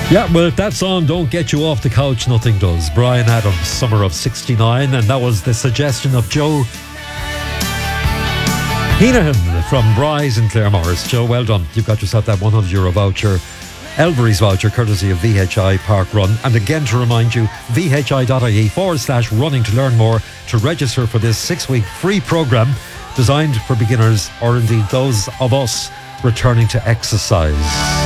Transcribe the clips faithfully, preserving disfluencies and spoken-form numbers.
Yeah, well, if that song don't get you off the couch, nothing does. Bryan Adams, Summer of sixty-nine, and that was the suggestion of Joe Heenahan from Bryce in Claremorris. Joe, well done. You've got yourself that one hundred euro voucher, Elvery's voucher, courtesy of V H I Park Run. And again, to remind you, vhi.ie forward slash running to learn more, to register for this six-week free programme designed for beginners, or indeed those of us returning to exercise.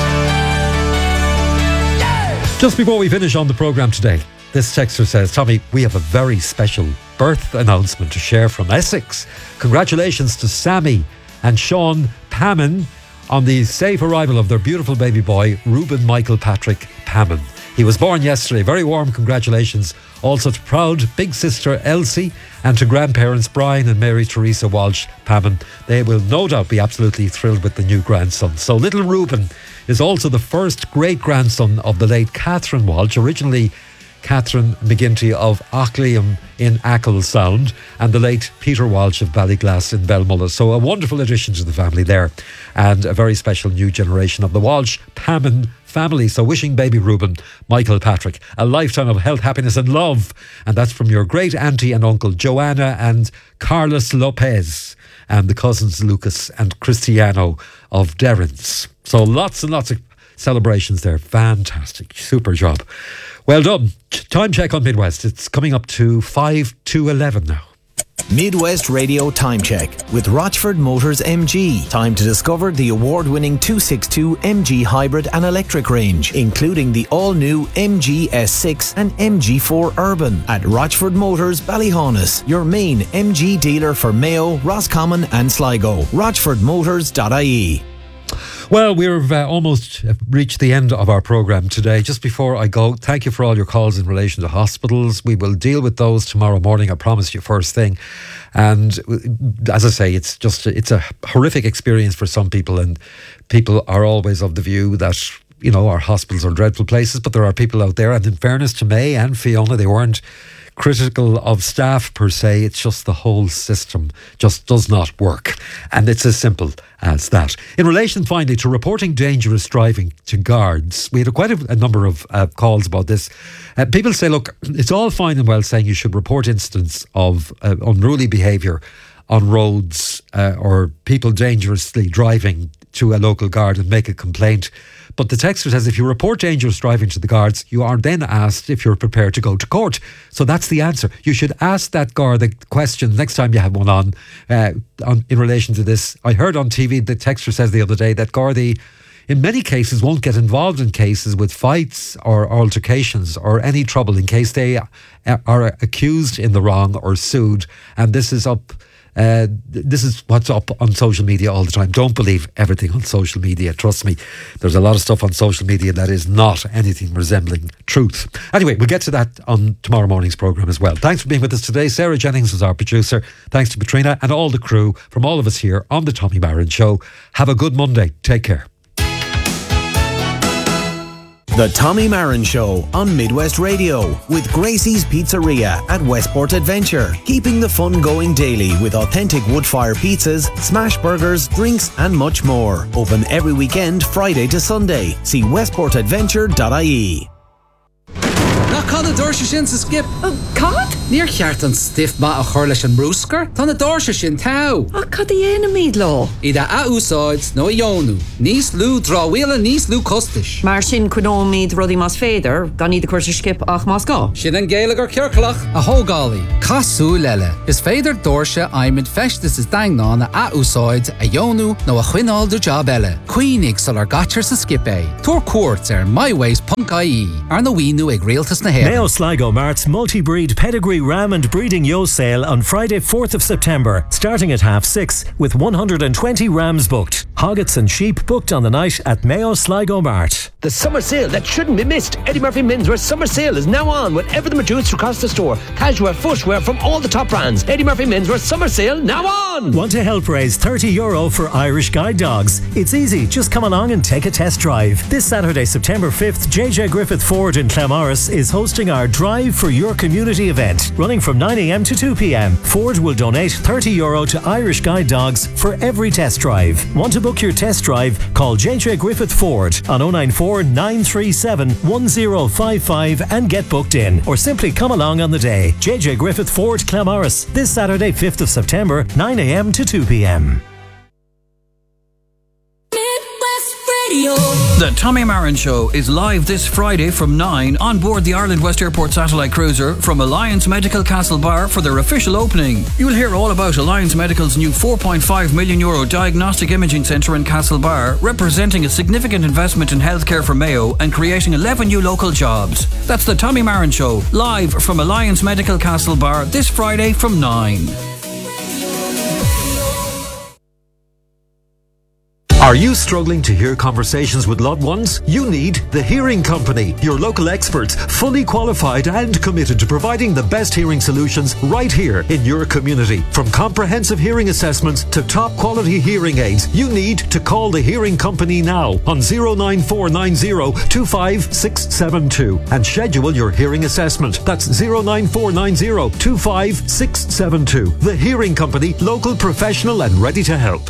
Just before we finish on the programme today, this texter says, Tommy, we have a very special birth announcement to share from Essex. Congratulations to Sammy and Sean Pammon on the safe arrival of their beautiful baby boy, Reuben Michael Patrick Pammon. He was born yesterday. Very warm congratulations also to proud big sister Elsie and to grandparents Brian and Mary Teresa Walsh Pammon. They will no doubt be absolutely thrilled with the new grandson. So little Reuben is also the first great-grandson of the late Catherine Walsh, originally Catherine McGinty of Achlium in Achill Sound, and the late Peter Walsh of Ballyglass in Belmullet. So a wonderful addition to the family there, and a very special new generation of the Walsh Pammon family. So wishing baby Reuben Michael Patrick a lifetime of health, happiness and love. And that's from your great auntie and uncle Joanna and Carlos Lopez, and the cousins Lucas and Cristiano of Derrins. So lots and lots of celebrations there. Fantastic. Super job. Well done. Time check on Midwest. It's coming up to five to eleven now. Midwest Radio Time Check with Rochford Motors M G. Time to discover the award-winning two sixty-two M G hybrid and electric range, including the all-new M G S six and M G four Urban at Rochford Motors Ballyhaunis, your main M G dealer for Mayo, Roscommon and Sligo. rochford motors dot I E. Well, we've uh, almost reached the end of our programme today. Just before I go, thank you for all your calls in relation to hospitals. We will deal with those tomorrow morning, I promise you, first thing. And as I say, it's just, it's a horrific experience for some people, and people are always of the view that, you know, our hospitals are dreadful places, but there are people out there, and in fairness to May and Fiona, they weren't critical of staff per se. It's just the whole system just does not work, and it's as simple as that. In relation finally to reporting dangerous driving to guards, we had a quite a, a number of uh, calls about this. Uh, people say, look, it's all fine and well saying you should report incidents of uh, unruly behaviour on roads uh, or people dangerously driving to a local guard and make a complaint. But the texter says if you report dangerous driving to the guards, you are then asked if you're prepared to go to court. So that's the answer. You should ask that guard the question next time you have one on, uh, on in relation to this. I heard on T V, the texter says the other day that Gardaí in many cases won't get involved in cases with fights or altercations or any trouble in case they are accused in the wrong or sued. And this is up Uh, this is what's up on social media all the time. Don't believe everything on social media. Trust me, there's a lot of stuff on social media that is not anything resembling truth. Anyway, we'll get to that on tomorrow morning's programme as well. Thanks for being with us today. Sarah Jennings was our producer. Thanks to Katrina and all the crew from all of us here on the Tommy Marin Show. Have a good Monday. Take care. The Tommy Marin Show on Midwest Radio with Gracie's Pizzeria at Westport Adventure. Keeping the fun going daily with authentic wood-fire pizzas, smash burgers, drinks and much more. Open every weekend, Friday to Sunday. See westport adventure dot I E. Na cad a dúirse sin sa skip. Oh, cad? Níor cheart an stiff ma a chur leis an brúscar. Tá na dúirse sin tau. Oh, cad a dhéanamid lo. Ida a úsáid nó a jónú. Níos lú dráhuila níos lú costais. Mar sin cunómid rudí mas féidir, gan iad a cuirte skip ach mas gá. Sin an géalagar cearclach a hógálaí. Casú leile. Is féidir dúirse aimid festas is daingná na a úsáid a jónú nó a chuinál do job eile. Cuinig sal ar gatir sa skip é. Túr cuairt ar myways dot I E. Ar na wínu ag réaltas na héir. Mayo Sligo Mart's multi-breed pedigree ram and breeding yo sale on Friday fourth of September, starting at half six with one hundred twenty rams booked. Hoggets and sheep booked on the night at Mayo Sligo Mart. The summer sale that shouldn't be missed. Eddie Murphy Menswear summer sale is now on with everything produced across the store. Casual, footwear from all the top brands. Eddie Murphy Menswear summer sale now on. Want to help raise thirty euro for Irish guide dogs? It's easy, just come along and take a test drive. This Saturday, September fifth, J J Griffith Ford in Claremorris is hosting our Drive for Your Community event. event, running from nine a m to two p m. Ford will donate thirty euro to Irish Guide Dogs for every test drive. Want to book your test drive? Call J J Griffith Ford on oh nine four, nine three seven, one oh five five and get booked in. Or simply come along on the day. J J Griffith Ford, Claremorris, this Saturday, fifth of September, nine a m to two p m. The Tommy Marin Show is live this Friday from nine on board the Ireland West Airport satellite cruiser from Alliance Medical Castlebar for their official opening. You'll hear all about Alliance Medical's new four point five million euro diagnostic imaging centre in Castlebar, representing a significant investment in healthcare for Mayo and creating eleven new local jobs. That's the Tommy Marin Show, live from Alliance Medical Castlebar this Friday from nine. Are you struggling to hear conversations with loved ones? You need The Hearing Company, your local experts, fully qualified and committed to providing the best hearing solutions right here in your community. From comprehensive hearing assessments to top quality hearing aids, you need to call The Hearing Company now on oh nine four nine oh, two five six seven two and schedule your hearing assessment. That's oh nine four nine oh, two five six seven two. The Hearing Company, local, professional and ready to help.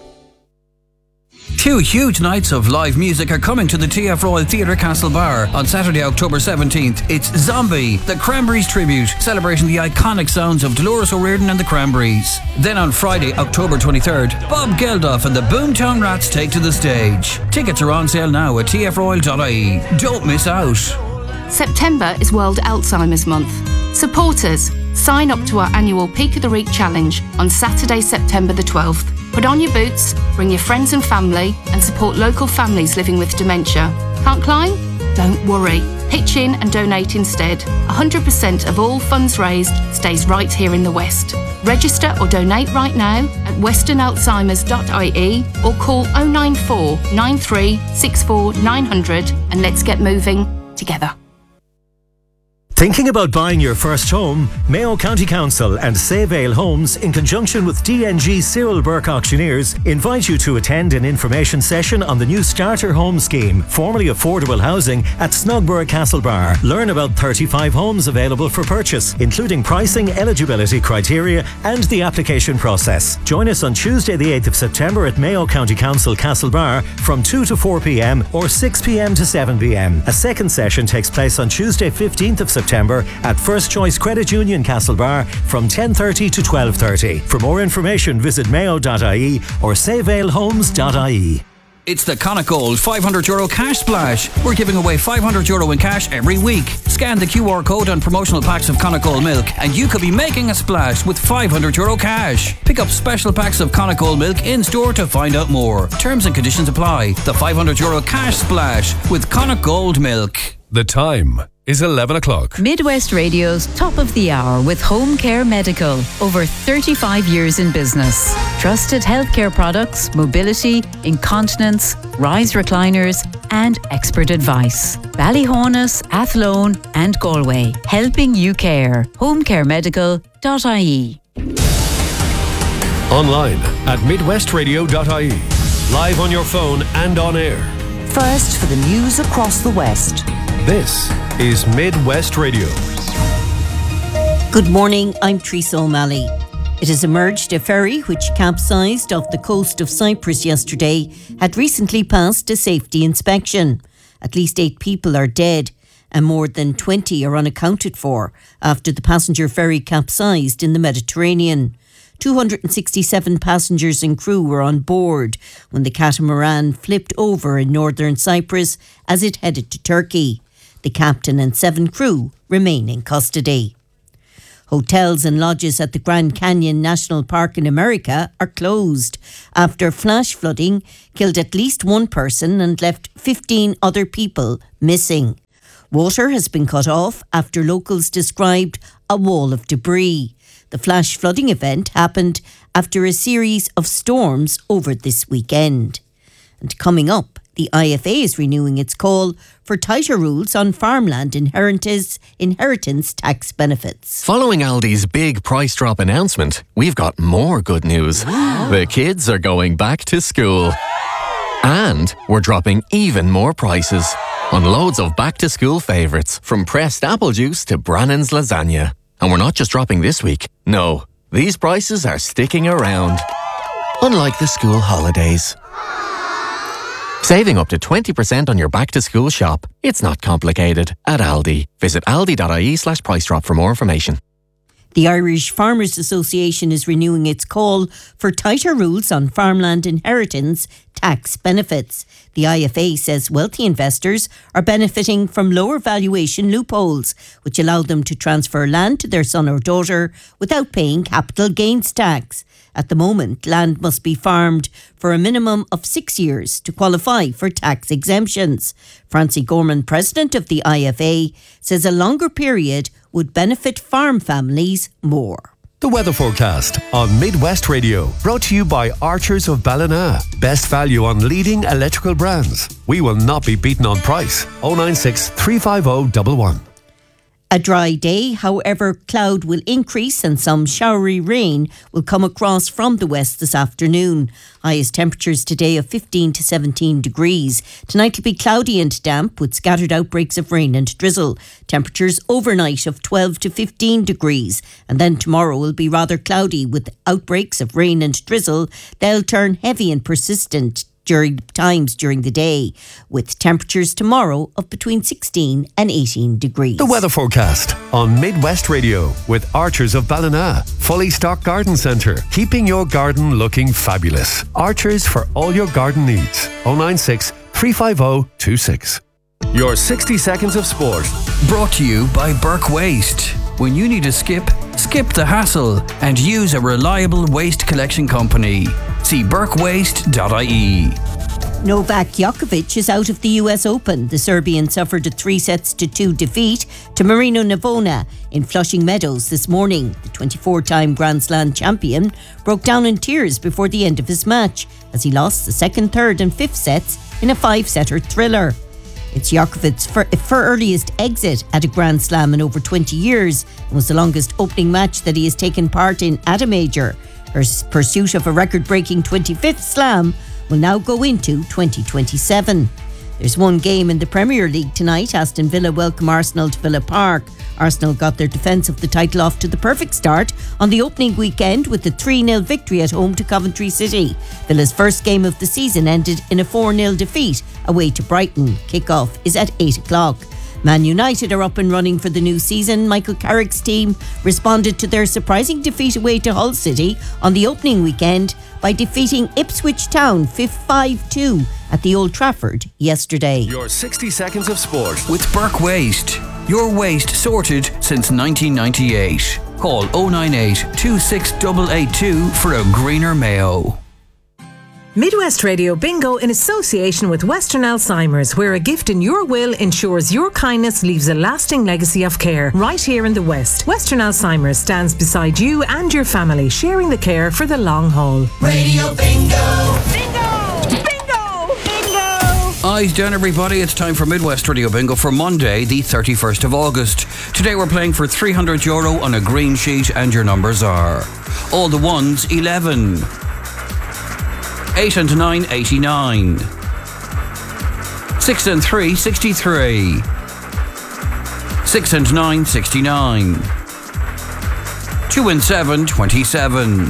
Two huge nights of live music are coming to the T F Royal Theatre Castlebar on Saturday, October seventeenth. It's Zombie, the Cranberries tribute, celebrating the iconic sounds of Dolores O'Riordan and the Cranberries. Then on Friday, October twenty-third, Bob Geldof and the Boomtown Rats take to the stage. Tickets are on sale now at t f royal dot i e. Don't miss out. September is World Alzheimer's Month. Supporters, sign up to our annual Peak of the Week challenge on Saturday, September the twelfth. Put on your boots, bring your friends and family, and support local families living with dementia. Can't climb? Don't worry. Pitch in and donate instead. one hundred percent of all funds raised stays right here in the West. Register or donate right now at western alzheimers dot i e or call oh nine four, nine three six four, nine hundred and let's get moving together. Thinking about buying your first home? Mayo County Council and Save Ale Homes, in conjunction with D N G Cyril Burke Auctioneers, invite you to attend an information session on the new Starter Home Scheme, formerly affordable housing, at Snugborough Castlebar. Learn about thirty-five homes available for purchase, including pricing, eligibility criteria and the application process. Join us on Tuesday the eighth of September at Mayo County Council Castlebar from two to four p m or six p m to seven p m. A second session takes place on Tuesday fifteenth of September at First Choice Credit Union Castlebar from ten thirty to twelve thirty. For more information, visit mayo dot i e or save ale homes dot i e. It's the Connacht Gold five hundred euro cash splash. We're giving away five hundred euro in cash every week. Scan the Q R code on promotional packs of Connacht Gold milk and you could be making a splash with five hundred euro cash. Pick up special packs of Connacht Gold milk in store to find out more. Terms and conditions apply. The five hundred euro cash splash with Connacht Gold milk. The time is eleven o'clock. Midwest Radio's Top of the Hour with Home Care Medical. Over thirty-five years in business. Trusted healthcare products, mobility, incontinence, rise recliners and expert advice. Ballyhonus, Athlone and Galway. Helping you care. home care medical dot i e. Online at midwest radio dot i e. Live on your phone and on air. First for the news across the West. This is Midwest Radio. Good morning, I'm Teresa O'Malley. It has emerged a ferry which capsized off the coast of Cyprus yesterday had recently passed a safety inspection. At least eight people are dead and more than twenty are unaccounted for after the passenger ferry capsized in the Mediterranean. two hundred sixty-seven passengers and crew were on board when the catamaran flipped over in northern Cyprus as it headed to Turkey. The captain and seven crew remain in custody. Hotels and lodges at the Grand Canyon National Park in America are closed after flash flooding killed at least one person and left fifteen other people missing. Water has been cut off after locals described a wall of debris. The flash flooding event happened after a series of storms over this weekend. And coming up, the I F A is renewing its call for tighter rules on farmland inheritance, inheritance tax benefits. Following Aldi's big price drop announcement, we've got more good news. The kids are going back to school. And we're dropping even more prices on loads of back-to-school favourites, from pressed apple juice to Brannan's lasagna. And we're not just dropping this week. No, these prices are sticking around. Unlike the school holidays. Saving up to twenty percent on your back-to-school shop. It's not complicated at Aldi. Visit aldi.ie slash price drop for more information. The Irish Farmers Association is renewing its call for tighter rules on farmland inheritance tax benefits. The I F A says wealthy investors are benefiting from lower valuation loopholes, which allow them to transfer land to their son or daughter without paying capital gains tax. At the moment, land must be farmed for a minimum of six years to qualify for tax exemptions. Francie Gorman, president of the I F A, says a longer period would benefit farm families more. The weather forecast on Midwest Radio, brought to you by Archers of Ballina. Best value on leading electrical brands. We will not be beaten on price. oh nine six, three five oh, one one. A dry day, however, cloud will increase and some showery rain will come across from the west this afternoon. Highest temperatures today of fifteen to seventeen degrees. Tonight will be cloudy and damp with scattered outbreaks of rain and drizzle. Temperatures overnight of twelve to fifteen degrees. And then tomorrow will be rather cloudy with outbreaks of rain and drizzle. They'll turn heavy and persistent during times during the day, with temperatures tomorrow of between sixteen and eighteen degrees. The weather forecast on Midwest Radio with Archers of Ballina. Fully stocked garden centre, keeping your garden looking fabulous. Archers for all your garden needs. oh nine six, three five oh, two six. Your sixty seconds of sport. Brought to you by Burke Waste. When you need a skip, skip the hassle and use a reliable waste collection company. See burke waste dot I E. Novak Djokovic is out of the U S Open. The Serbian suffered a three sets to two defeat to Marino Navona in Flushing Meadows this morning. The twenty-four-time Grand Slam champion broke down in tears before the end of his match as he lost the second, third and fifth sets in a five-setter thriller. It's Djokovic's for, for earliest exit at a Grand Slam in over twenty years and was the longest opening match that he has taken part in at a major. Her pursuit of a record-breaking twenty-fifth slam will now go into twenty twenty-seven. There's one game in the Premier League tonight. Aston Villa welcome Arsenal to Villa Park. Arsenal got their defence of the title off to the perfect start on the opening weekend with a three nil victory at home to Coventry City. Villa's first game of the season ended in a four nil defeat away to Brighton. Kick-off is at eight o'clock. Man United are up and running for the new season. Michael Carrick's team responded to their surprising defeat away to Hull City on the opening weekend by defeating Ipswich Town five two at the Old Trafford yesterday. Your sixty seconds of sport with Burke Waste. Your waste sorted since nineteen ninety-eight. Call oh nine eight, two six eight eight two for a greener Mayo. Midwest Radio Bingo in association with Western Alzheimer's, where a gift in your will ensures your kindness leaves a lasting legacy of care right here in the West. Western Alzheimer's stands beside you and your family, sharing the care for the long haul. Radio Bingo! Bingo! Bingo! Bingo! Eyes down, everybody. It's time for Midwest Radio Bingo for Monday, the thirty-first of August. Today we're playing for three hundred euro on a green sheet, and your numbers are all the ones, eleven. eight and nine, eighty-nine. six and three, sixty-three. six and nine, sixty-nine. two and seven, twenty-seven.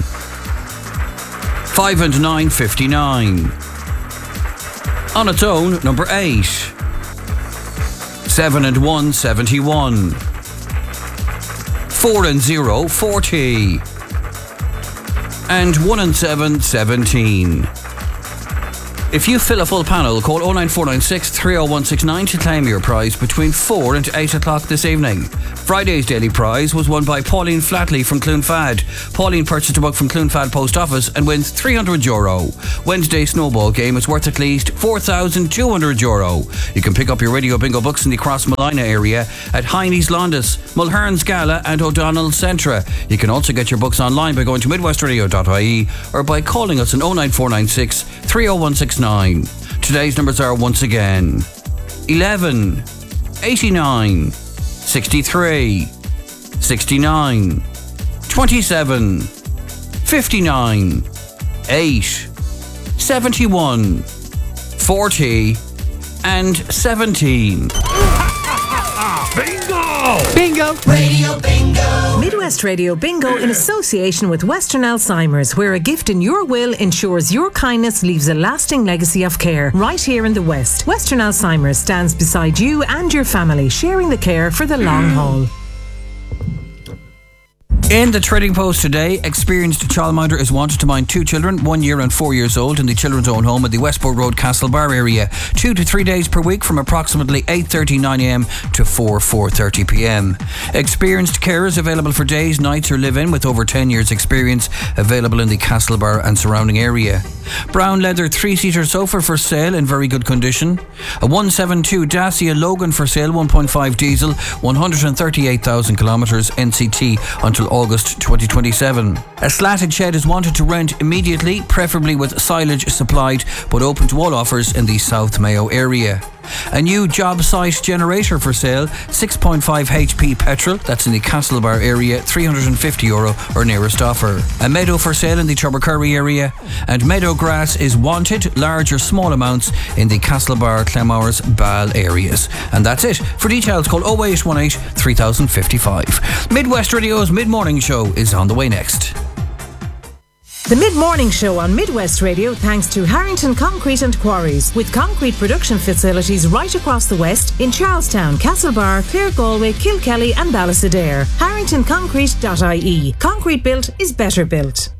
five and nine, fifty-nine. On its own, number eight. seven and one, seventy-one. four and zero, forty. And one and seven, seventeen. If you fill a full panel, call oh nine four nine six, three oh one six nine to claim your prize between four and eight o'clock this evening. Friday's daily prize was won by Pauline Flatley from Cloonfad. Pauline purchased a book from Cloonfad Post Office and wins three hundred euro. Wednesday's snowball game is worth at least four thousand two hundred euro. You can pick up your Radio Bingo books in the Cross Malina area at Heine's Londis, Mulherns Gala and O'Donnell Centra. You can also get your books online by going to midwest radio dot I E or by calling us on oh nine four nine six, three oh one six nine. Today's numbers are once again eleven, eighty-nine, sixty-three, sixty-nine, twenty-seven, fifty-nine, eight, seventy-one, forty and seventeen. Bingo! Bingo! Radio Bingo! Midwest Radio Bingo in association with Western Alzheimer's, where a gift in your will ensures your kindness leaves a lasting legacy of care. Right here in the West, Western Alzheimer's stands beside you and your family, sharing the care for the long haul. In the Trading Post today, experienced childminder is wanted to mind two children, one year and four years old, in the children's own home at the Westport Road Castlebar area, two to three days per week from approximately eight thirty, nine a.m. to four, four thirty p.m. Experienced carers available for days, nights or live-in with over ten years experience, available in the Castlebar and surrounding area. Brown leather three-seater sofa for sale in very good condition. A one seventy-two Dacia Logan for sale, one point five diesel, one hundred thirty-eight thousand kilometres, N C T until August twenty twenty-seven. A slatted shed is wanted to rent immediately, preferably with silage supplied, but open to all offers in the South Mayo area. A new job site generator for sale, six point five H P petrol, that's in the Castlebar area, three hundred fifty euro or nearest offer. A meadow for sale in the Tubbercurry area, and meadow grass is wanted, large or small amounts, in the Castlebar, Clamowers, Ball areas. And that's it. For details, call oh eight one eight, three thousand fifty-five. Midwest Radio's mid-morning show is on the way next. The Mid-Morning Show on Midwest Radio, thanks to Harrington Concrete and Quarries, with concrete production facilities right across the West in Charlestown, Castlebar, Clare Galway, Kilkelly and Ballysadare. harrington concrete dot I E. Concrete built is better built.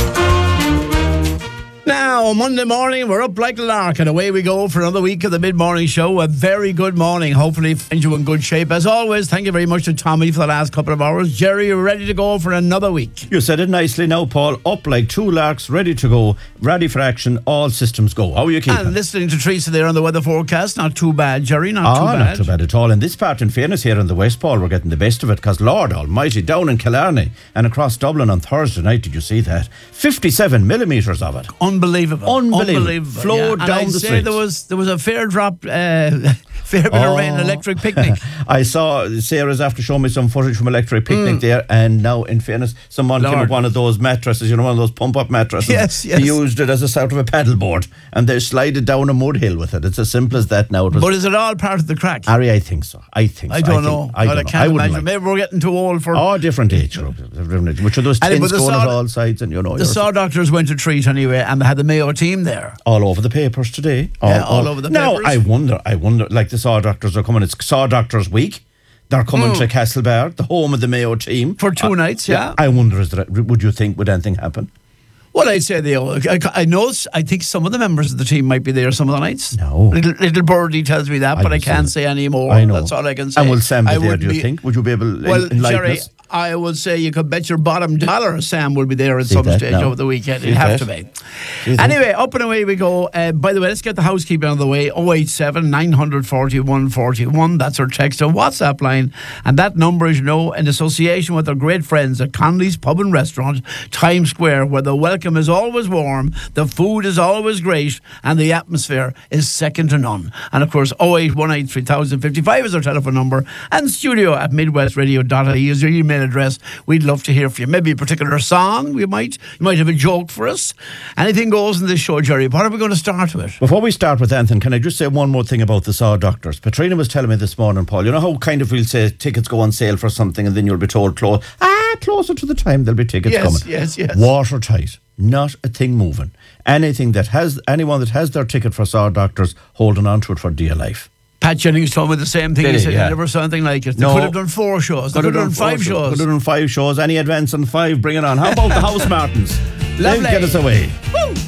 Now, Monday morning, we're up like a lark and away we go for another week of the Mid-Morning Show. A very good morning. Hopefully find you in good shape. As always, thank you very much to Tommy for the last couple of hours. Jerry, you're ready to go for another week. You said it nicely now, Paul. Up like two larks, ready to go, ready for action, all systems go. How are you keeping? And listening to Teresa there on the weather forecast, not too bad, Jerry, not oh, too bad. not too bad at all. In this part, in fairness, here in the West, Paul, we're getting the best of it because, Lord almighty, down in Killarney and across Dublin on Thursday night, did you see that? fifty-seven millimetres of it. Unbelievable. Unbelievable. Unbelievable. Flowed yeah. down and the I'd say streets. there was there was a fair drop, uh, fair bit Oh. of rain, electric picnic. I saw Sarah's after showing me some footage from Electric Picnic Mm. there, and now, in fairness, someone came Lord. up one of those mattresses, you know, one of those pump-up mattresses. Yes, yes. He used it as a sort of a paddleboard, and they slided down a mud hill with it. It's as simple as that now. It was, But is it all part of the crack? Harry, I think so. I think I so. don't think, know. I, Well, don't I know. can't I wouldn't imagine. like Maybe we're getting too old for. Oh, different age group. Different age. Which are those And tin but the skull at saw- all sides, and you know, The you're- Saw Doctors went to treat anyway, and they had the Mayo team there. all over the papers today. Yeah, all over the now, papers. I wonder, I wonder, like the Saw Doctors are coming, it's Saw Doctors Week. They're coming Mm. to Castlebar, the home of the Mayo team. For two nights, yeah. I wonder, is there, would you think, would anything happen? Well, I'd say they. I, I know. I think some of the members of the team might be there some of the nights. No, little, little birdie tells me that, I but I will can't say- say any more. I know. That's all I can say. And will Sam be I there, would do you be- think? Would you be able to Well, enlighten Jerry, us? I would say you could bet your bottom dollar Sam will be there at See some that stage now. over the weekend. See It'd have that? to be. See that? Anyway, up and away we go. Uh, by the way, let's get the housekeeping out of the way. oh eight seven, nine four one, four one. That's our text and WhatsApp line. And that number is, you know, in association with our great friends at Conley's Pub and Restaurant, Times Square, where the welcome is always warm, the food is always great, and the atmosphere is second to none. And of course, oh eight one eight, three thousand fifty-five is our telephone number, and studio at midwest radio dot I E is your email address. We'd love to hear from you. Maybe a particular song, we might. You might have a joke for us. Anything goes in this show, Jerry. What are we going to start with? Before we start with Anthony, can I just say one more thing about the Saw Doctors? Petrina was telling me this morning, Paul, you know how kind of we'll say tickets go on sale for something and then you'll be told close. Ah, closer to the time there'll be tickets Yes, coming. yes, yes. Watertight. Not a thing moving. Anything that has, anyone that has their ticket for Saw Doctors holding on to it for dear life. Pat Jennings told me the same thing. Did He he? said Yeah. he never saw anything like it. They No. could have done four shows. They could have done five four shows. Could have done five shows. Any advance on five, bring it on. How about the House Martins? Lovely. They'll get us away. Woo!